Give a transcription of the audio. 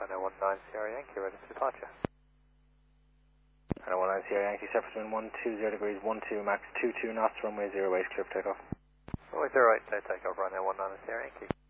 runway 19 Sierra Yankee, ready for departure. Runway 19 Sierra Yankee, surface wind 120 degrees, 12 max 22 knots, runway 08, clear for takeoff. Runway 08, clear takeoff, runway 19 Sierra Yankee.